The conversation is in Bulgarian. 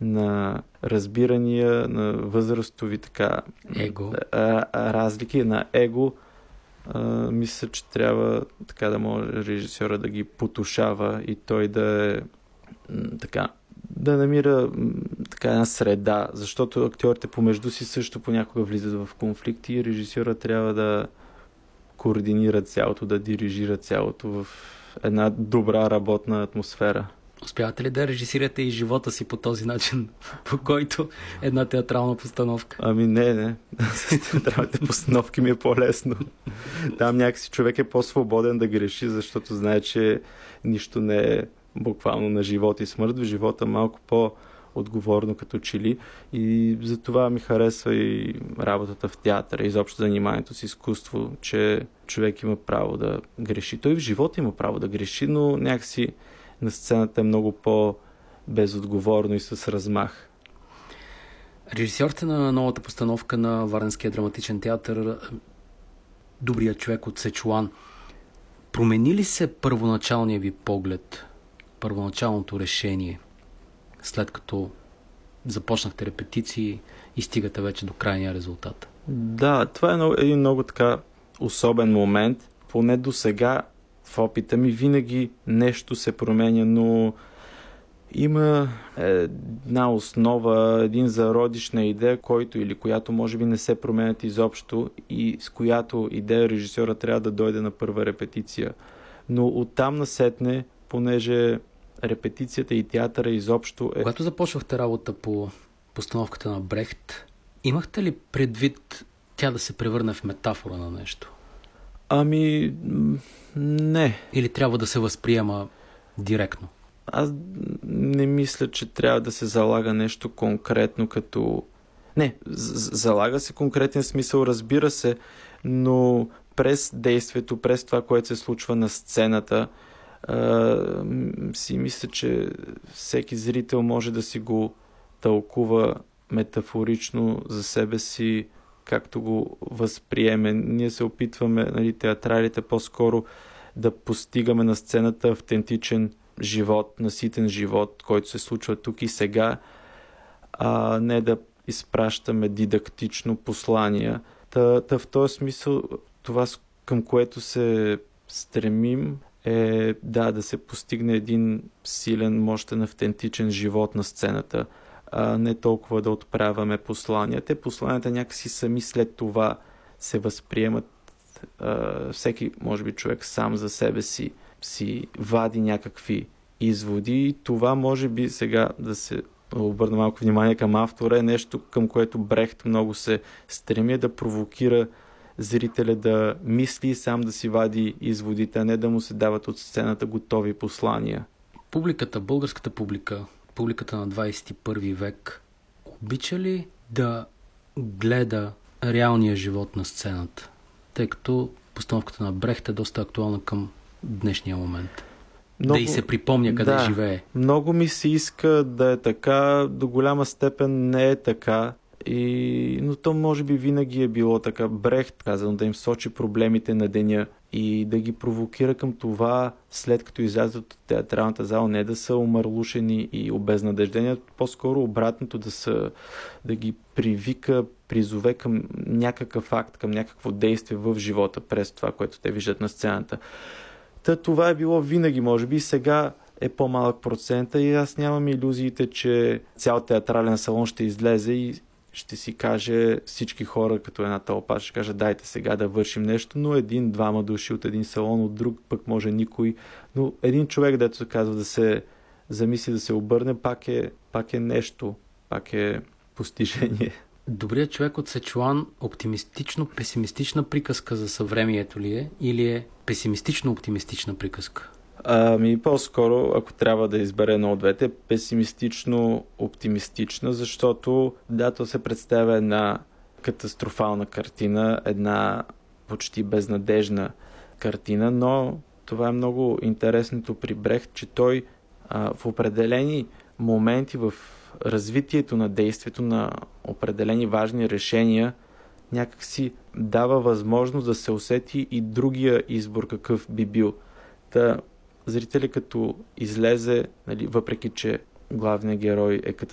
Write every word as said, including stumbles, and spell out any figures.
на разбирания, на възрастови така его. А, а, разлики, на его. А, мисля, че трябва така да може режисьора да ги потушава и той да е м, така да намира м, така една среда, защото актьорите помежду си също понякога влизат в конфликти и режисьора трябва да координира цялото, да дирижира цялото в една добра работна атмосфера. Успявате ли да режисирате и живота си по този начин, по който една театрална постановка? Ами не, не. С театралните постановки ми е по-лесно. Там някакси човек е по-свободен да греши, защото знае, че нищо не е буквално на живот и смърт. В живота малко по-отговорно като че ли. И затова ми харесва и работата в театъра, изобщо заниманието с изкуство, че човек има право да греши. Той в живота има право да греши, но някакси на сцената е много по-безотговорно и с размах. Режисьорите на новата постановка на Варненския драматичен театър Добрият човек от Сечуан. Промени ли се първоначалния ви поглед, първоначалното решение, след като започнахте репетиции и стигате вече до крайния резултат? Да, това е много, един много така особен момент. Поне до сега в опита ми винаги нещо се променя, но има една основа, един зародиш на идея, който или която може би не се променят изобщо и с която идея режисьора трябва да дойде на първа репетиция. Но оттам насетне, понеже репетицията и театъра изобщо е... Когато започвахте работа по постановката на Брехт, имахте ли предвид тя да се превърне в метафора на нещо? Ами, не. Или трябва да се възприема директно? Аз не мисля, че трябва да се залага нещо конкретно като... Не, залага се конкретен смисъл, разбира се, но през действието, през това, което се случва на сцената, а, си мисля, че всеки зрител може да си го тълкува метафорично за себе си, както го възприеме. Ние се опитваме, нали, театралите по-скоро да постигаме на сцената автентичен живот, наситен живот, който се случва тук и сега, а не да изпращаме дидактично послания. Та, та в този смисъл това, към което се стремим, е да, да се постигне един силен, мощен, автентичен живот на сцената, а не толкова да отправяме послания. Те посланията някакси сами след това се възприемат. А, всеки, може би, човек сам за себе си си вади някакви изводи и това може би сега да се обърна малко внимание към автора е нещо, към което Брехт много се стреми, да провокира зрителя да мисли и сам да си вади изводите, а не да му се дават от сцената готови послания. Публиката, българската публика, публиката на двадесет и първи век, обича ли да гледа реалния живот на сцената? Тъй като постановката на Брехт е доста актуална към днешния момент. Много, да и се припомня къде да, живее. Много ми се иска да е така, до голяма степен не е така. И... Но то може би винаги е било така. Брехт, казано, да им сочи проблемите на деня и да ги провокира към това, след като излязат от театралната зала, не да са омърлушени и обезнадеждени, по-скоро обратното, да, са, да ги привика, призове към някакъв акт, към някакво действие в живота през това, което те виждат на сцената. Та това е било винаги, може би, сега е по-малък процента и аз нямам илюзиите, че цял театрален салон ще излезе и ще си каже всички хора като една тълпа, ще каже дайте сега да вършим нещо, но един-двама души от един салон, от друг пък може никой. Но един човек, дето се казва да се замисли, да се обърне, пак е, пак е нещо, пак е постижение. Добрият човек от Сечуан оптимистично-песимистична приказка за съвремието ли е или е песимистично-оптимистична приказка? Ами по-скоро, ако трябва да избере едно от двете, песимистично-оптимистична, защото да, то се представя една катастрофална картина, една почти безнадежна картина, но това е много интересното при Брехт, че той а, в определени моменти в развитието на действието на определени важни решения някак си дава възможност да се усети и другия избор какъв би бил. Та зрителя като излезе, нали, въпреки че главният герой е катастрофален,